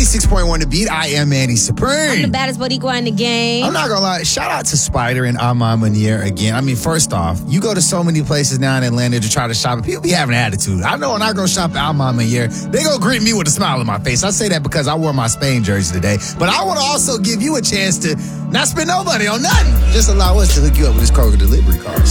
96.1 The Beat. I am Manny I'm the Supreme. baddest Boricua in the game. I'm not gonna lie, shout out to Spider and Armand Manier again. I mean, first off, you go to so many places now in Atlanta to try to shop, and people be having an attitude. I know when I go shop at Armand Manier, they go greet me with a smile on my face. I say that because I wore my Spain jersey today, but I want to also give you a chance to not spend no money on nothing. Just allow us to hook you up with this Kroger delivery card.